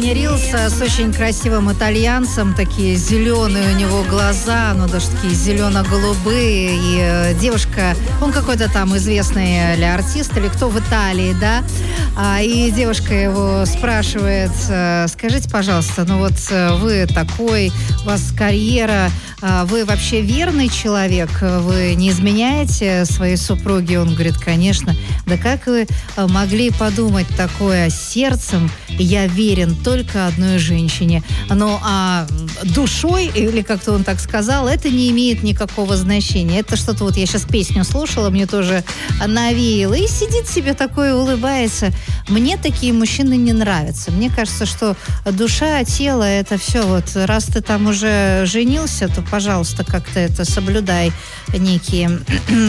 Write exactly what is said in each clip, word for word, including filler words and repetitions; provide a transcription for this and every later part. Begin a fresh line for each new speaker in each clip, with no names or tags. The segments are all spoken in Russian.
сегодня рилс с очень красивым итальянцем. Такие зеленые у него глаза, ну даже такие зелено-голубые. И девушка, он какой-то там известный ли артист, или кто в Италии, да? И девушка его спрашивает: скажите, пожалуйста, ну вот вы такой, у вас карьера, вы вообще верный человек? Вы не изменяете своей супруге? Он говорит: конечно. Да как вы могли подумать такое? Сердцем я верен только одной женщине. Ну, а душой, или как-то он так сказал, это не имеет никакого значения. Это что-то, вот я сейчас песню слушала, мне тоже навеяло. И сидит себе такой, улыбается. Мне такие мужчины не нравятся. Мне кажется, что душа, тело, это все вот. Раз ты там уже женился, то, пожалуйста, как-то это соблюдай некие...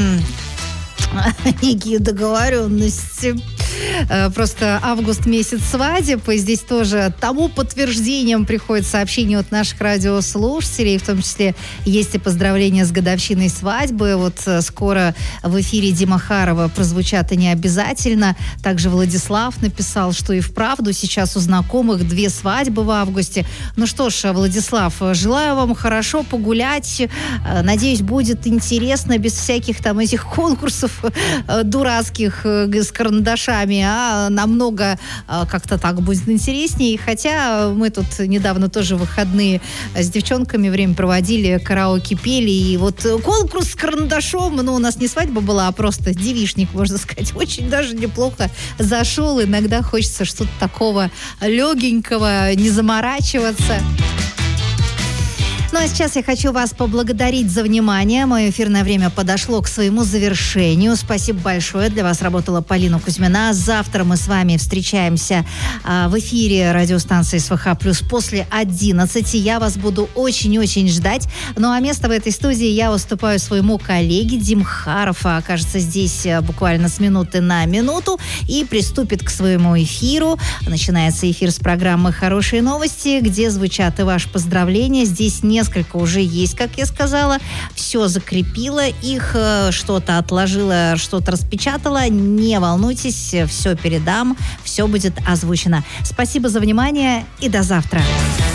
некие договоренности. Просто август месяц свадеб, и здесь тоже тому подтверждением приходит сообщение от наших радиослушателей, в том числе есть и поздравления с годовщиной свадьбы. Вот скоро в эфире Дима Харова прозвучат и не обязательно. Также Владислав написал, что и вправду сейчас у знакомых две свадьбы в августе. Ну что ж, Владислав, желаю вам хорошо погулять. Надеюсь, будет интересно, без всяких там этих конкурсов дурацких с карандашами, а намного как-то так будет интереснее. Хотя мы тут недавно тоже выходные с девчонками время проводили, караоке пели, и вот конкурс с карандашом, ну, у нас не свадьба была, а просто девичник, можно сказать, очень даже неплохо зашел. Иногда хочется что-то такого легенького, не заморачиваться. Ну а сейчас я хочу вас поблагодарить за внимание. Мое эфирное время подошло к своему завершению. Спасибо большое. Для вас работала Полина Кузьмина. Завтра мы с вами встречаемся а, в эфире радиостанции СВХ Плюс после одиннадцати. Я вас буду очень-очень ждать. Ну а место в этой студии я уступаю своему коллеге. Дим Харов окажется здесь буквально с минуты на минуту и приступит к своему эфиру. Начинается эфир с программы «Хорошие новости», где звучат и ваши поздравления. Здесь не Несколько уже есть, как я сказала. Все закрепила их, что-то отложила, что-то распечатала. Не волнуйтесь, все передам, все будет озвучено. Спасибо за внимание и до завтра.